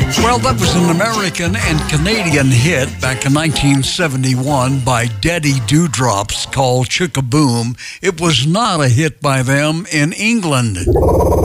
Well, that was an American and Canadian hit back in 1971 by Daddy Dewdrops called Chick-a-Boom. It was not a hit by them in England.